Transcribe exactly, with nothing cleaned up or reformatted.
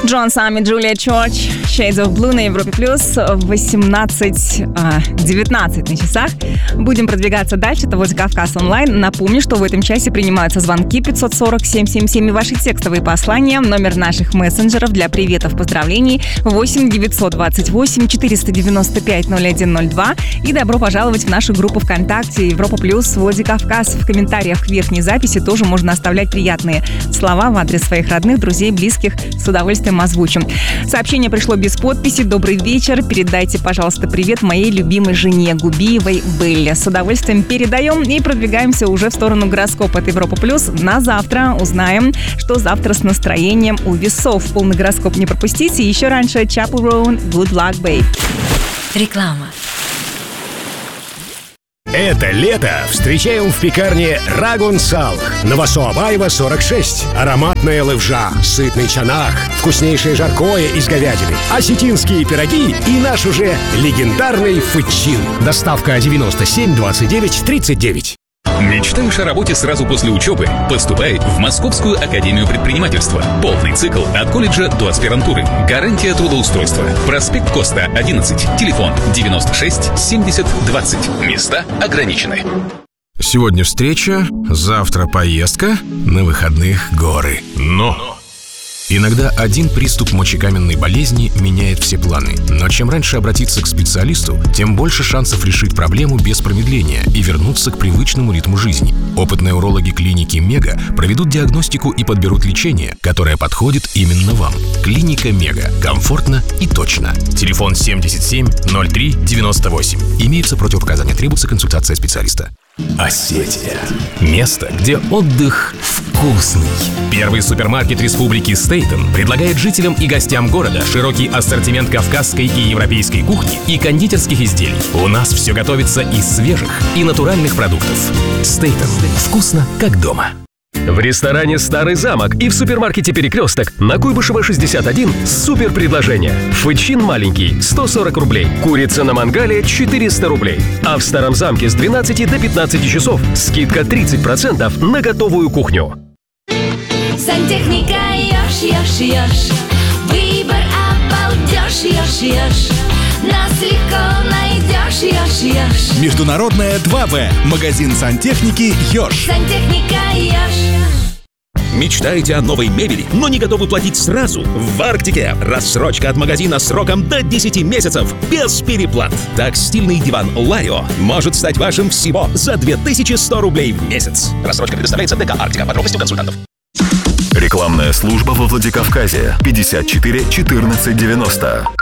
Джон Сами, Джулия Чорч, Shades of Blue на Европе Плюс, восемнадцать девятнадцать на часах. Будем продвигаться дальше. Это Владикавказ онлайн. Напомню, что в этом часе принимаются звонки пятьсот сорок семь семь семь и ваши текстовые послания. Номер наших мессенджеров для приветов, поздравлений восемь девятьсот двадцать восемь четыреста девяносто пять ноль один ноль два. И добро пожаловать в нашу группу ВКонтакте Европа Плюс Владикавказ. В комментариях к верхней записи тоже можно оставлять приятные слова в адрес своих родных, друзей, близких. С удовольствием озвучим. Сообщение пришло без подписи. Добрый вечер. Передайте, пожалуйста, привет моей любимой жене Губиевой Белле. С удовольствием передаем и продвигаемся уже в сторону гороскопа от Европа Плюс. На завтра узнаем, что завтра с настроением у весов. Полный гороскоп не пропустите. Еще раньше Chappell Roan, Good Luck, Babe. Реклама. Это лето встречаем в пекарне Рагун Салх. Новосоабаева, сорок шесть. Ароматная левжа, сытный чанах, вкуснейшее жаркое из говядины, осетинские пироги и наш уже легендарный фычин. Доставка девяносто семь двадцать девять тридцать девять. Мечтаешь о работе сразу после учебы? Поступай в Московскую академию предпринимательства. Полный цикл от колледжа до аспирантуры. Гарантия трудоустройства. Проспект Коста, одиннадцать. Телефон девяносто шесть семьдесят двадцать. Места ограничены. Сегодня встреча, завтра поездка, на выходных горы. Но... Иногда один приступ мочекаменной болезни меняет все планы. Но чем раньше обратиться к специалисту, тем больше шансов решить проблему без промедления и вернуться к привычному ритму жизни. Опытные урологи клиники «Мега» проведут диагностику и подберут лечение, которое подходит именно вам. Клиника «Мега». Комфортно и точно. Телефон семьдесят семь ноль три девяносто восемь. Имеются противопоказания, требуется консультация специалиста. Осетия. Место, где отдых вкусный. Первый супермаркет республики Стейтен предлагает жителям и гостям города широкий ассортимент кавказской и европейской кухни и кондитерских изделий. У нас все готовится из свежих и натуральных продуктов. Стейтен. Вкусно, как дома. В ресторане «Старый замок» и в супермаркете «Перекресток» на Куйбышева шестьдесят один супер предложение. Фычин маленький – сто сорок рублей. Курица на мангале – четыреста рублей. А в Старом замке с двенадцати до пятнадцати часов скидка тридцать процентов на готовую кухню. Сантехника Йош-Йош-Йош. Выбор обалдеж Йош-Йош. Нас легко найдешь Йош-Йош. Международная два вэ. Магазин сантехники Йош. Сантехника Йош. Мечтаете о новой мебели, но не готовы платить сразу? В Арктике рассрочка от магазина сроком до десяти месяцев без переплат. Так стильный диван Ларио может стать вашим всего за две тысячи сто рублей в месяц. Рассрочка предоставляется ДК «Арктика». Подробности у консультантов. Рекламная служба во Владикавказе. пятьдесят четыре четырнадцать девяносто.